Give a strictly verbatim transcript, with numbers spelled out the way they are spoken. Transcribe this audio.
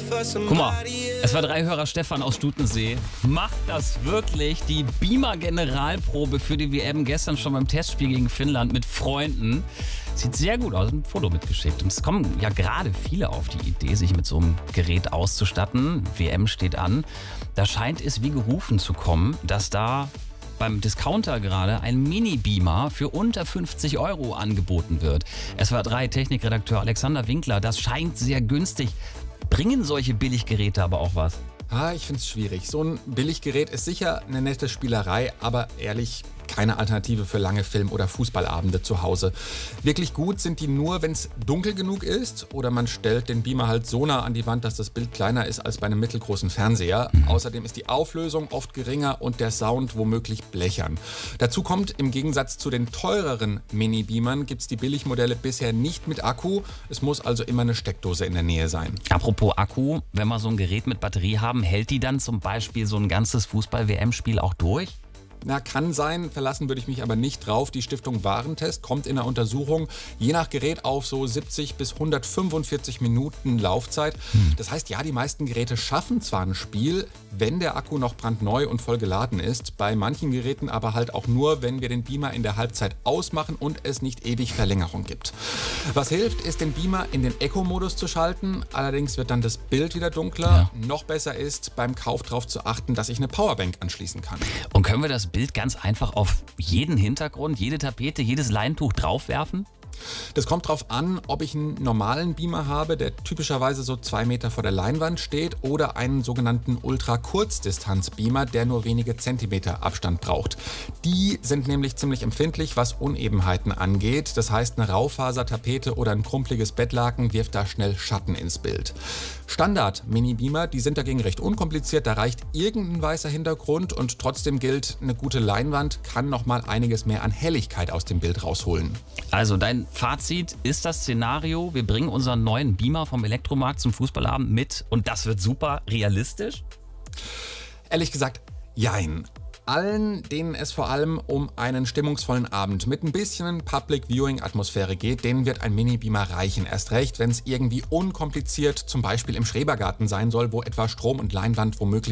Guck mal, es war drei Hörer Stefan aus Stutensee. Macht das wirklich die Beamer-Generalprobe für die W M gestern schon beim Testspiel gegen Finnland mit Freunden? Sieht sehr gut aus, ein Foto mitgeschickt. Und es kommen ja gerade viele auf die Idee, sich mit so einem Gerät auszustatten. W M steht an. Da scheint es wie gerufen zu kommen, dass da beim Discounter gerade ein Mini-Beamer für unter fünfzig Euro angeboten wird. S W R drei Technikredakteur Alexander Winkler, das scheint sehr günstig. Bringen solche Billiggeräte aber auch was? Ah, ich finde es schwierig. So ein Billiggerät ist sicher eine nette Spielerei, aber ehrlich, keine Alternative für lange Film- oder Fußballabende zu Hause. Wirklich gut sind die nur, wenn es dunkel genug ist oder man stellt den Beamer halt so nah an die Wand, dass das Bild kleiner ist als bei einem mittelgroßen Fernseher. Mhm. Außerdem ist die Auflösung oft geringer und der Sound womöglich blechern. Dazu kommt, im Gegensatz zu den teureren Mini-Beamern gibt es die Billigmodelle bisher nicht mit Akku. Es muss also immer eine Steckdose in der Nähe sein. Apropos Akku, wenn wir so ein Gerät mit Batterie haben, hält die dann zum Beispiel so ein ganzes Fußball-W M-Spiel auch durch? Na, kann sein, verlassen würde ich mich aber nicht drauf. Die Stiftung Warentest kommt in der Untersuchung je nach Gerät auf so siebzig bis hundertfünfundvierzig Minuten Laufzeit. Hm. Das heißt, ja, die meisten Geräte schaffen zwar ein Spiel, wenn der Akku noch brandneu und voll geladen ist. Bei manchen Geräten aber halt auch nur, wenn wir den Beamer in der Halbzeit ausmachen und es nicht ewig Verlängerung gibt. Was hilft, ist den Beamer in den Eco-Modus zu schalten. Allerdings wird dann das Bild wieder dunkler. Ja. Noch besser ist, beim Kauf darauf zu achten, dass ich eine Powerbank anschließen kann. Und können wir das Bild ganz einfach auf jeden Hintergrund, jede Tapete, jedes Leintuch draufwerfen? Das kommt darauf an, ob ich einen normalen Beamer habe, der typischerweise so zwei Meter vor der Leinwand steht, oder einen sogenannten Ultra-Kurzdistanz-Beamer, der nur wenige Zentimeter Abstand braucht. Die sind nämlich ziemlich empfindlich, was Unebenheiten angeht. Das heißt, eine Raufasertapete oder ein krumpeliges Bettlaken wirft da schnell Schatten ins Bild. Standard-Mini-Beamer, die sind dagegen recht unkompliziert. Da reicht irgendein weißer Hintergrund und trotzdem gilt, eine gute Leinwand kann noch mal einiges mehr an Helligkeit aus dem Bild rausholen. Also dein Fazit ist das Szenario, wir bringen unseren neuen Beamer vom Elektromarkt zum Fußballabend mit und das wird super realistisch? Ehrlich gesagt, jein. Allen, denen es vor allem um einen stimmungsvollen Abend mit ein bisschen Public-Viewing-Atmosphäre geht, denen wird ein Mini-Beamer reichen. Erst recht, wenn es irgendwie unkompliziert zum Beispiel im Schrebergarten sein soll, wo etwa Strom und Leinwand womöglich